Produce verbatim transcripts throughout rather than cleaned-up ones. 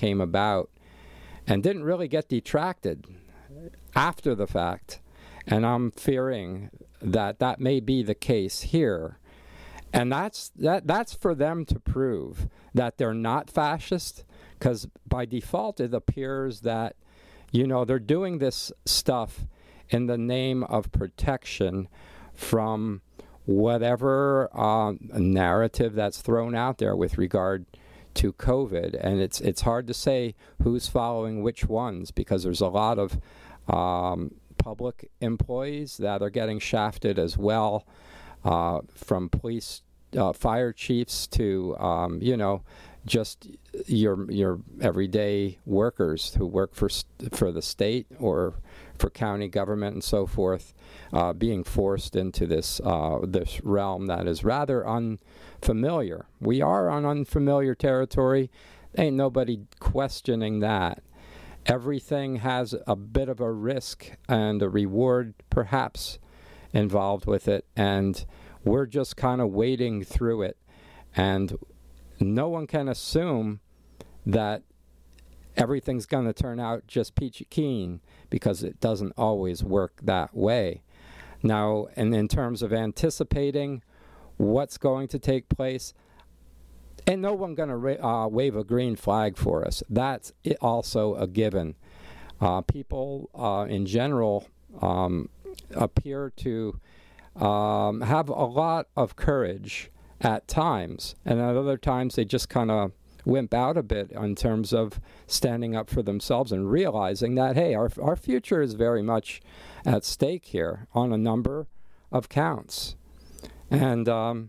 came about and didn't really get detracted after the fact. And I'm fearing that that may be the case here. And that's that that's for them to prove that they're not fascist, because by default it appears that, you know, they're doing this stuff in the name of protection from whatever uh, narrative that's thrown out there with regard to COVID. And it's it's hard to say who's following which ones, because there's a lot of um, public employees that are getting shafted as well, uh, from police, uh, fire chiefs to, um, you know, just your your everyday workers who work for for the state or for county government and so forth, uh, being forced into this uh, this realm that is rather unfamiliar. We are on unfamiliar territory. Ain't nobody questioning that. Everything has a bit of a risk and a reward, perhaps, involved with it, and we're just kind of wading through it. And no one can assume that everything's going to turn out just peachy keen, because it doesn't always work that way. Now, and in terms of anticipating what's going to take place, ain't no one going to ra- uh, wave a green flag for us. That's it also a given. Uh, people uh, in general um, appear to um, have a lot of courage at times, and at other times they just kind of wimp out a bit in terms of standing up for themselves and realizing that, hey, our our future is very much at stake here on a number of counts. And, um,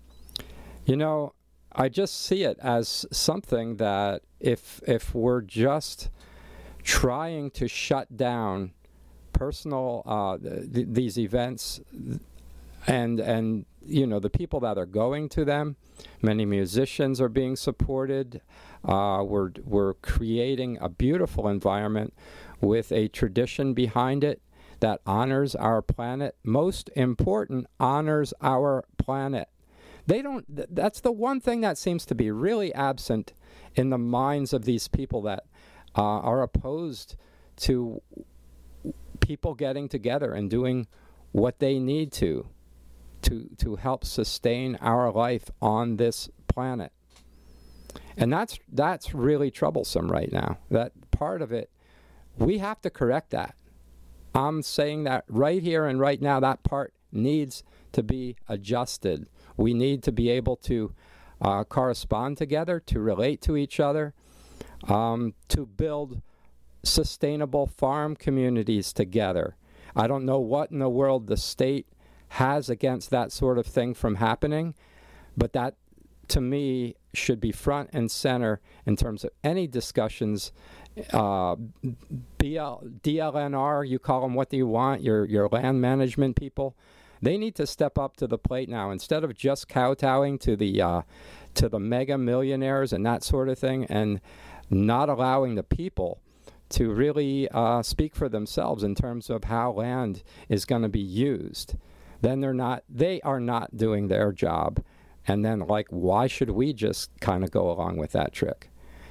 you know, I just see it as something that if if we're just trying to shut down personal uh, th- these events and and you know the people that are going to them, many musicians are being supported. Uh, we're we're creating a beautiful environment with a tradition behind it that honors our planet. Most important, honors our planet. They don't. Th- that's the one thing that seems to be really absent in the minds of these people that uh, are opposed to people getting together and doing what they need to to to help sustain our life on this planet. And that's that's really troublesome right now. That part of it, we have to correct that. I'm saying that right here and right now, that part needs to be adjusted. We need to be able to uh, correspond together, to relate to each other, um, to build sustainable farm communities together. I don't know what in the world the state has against that sort of thing from happening, but that, to me, should be front and center in terms of any discussions. Uh, B L, D L N R, you call them what do you want, your your land management people, they need to step up to the plate now. Instead of just kowtowing to the uh, to the mega millionaires and that sort of thing, and not allowing the people to really uh, speak for themselves in terms of how land is going to be used, then they're not, they are not doing their job. And then, like, why should we just kind of go along with that trick?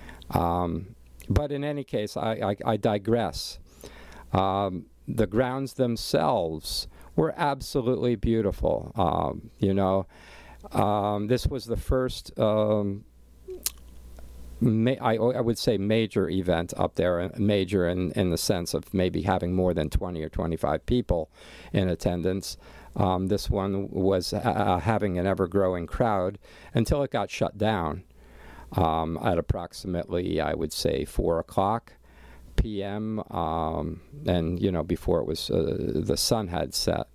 Um, but in any case, I, I, I digress. Um, the grounds themselves were absolutely beautiful. Um, you know, um, this was the first, um, ma- I, I would say, major event up there, major in, in the sense of maybe having more than twenty or twenty-five people in attendance. Um, this one was uh, having an ever-growing crowd until it got shut down um, at approximately, I would say, four o'clock p m Um, and, you know, before it was uh, the sun had set.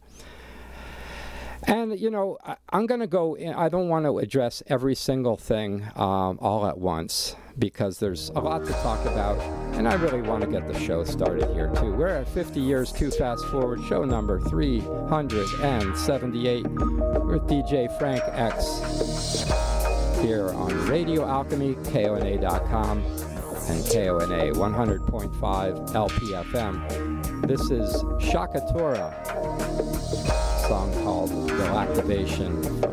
And, you know, I, I'm going to go in, I don't want to address every single thing um, all at once, because there's a lot to talk about, and I really want to get the show started here, too. We're at fifty years too fast forward, show number three hundred seventy-eight, with D J Frank X here on Radio Alchemy, K O N A dot com, and K O N A one hundred point five L P F M. This is Shaka Tora, song called Galactivation.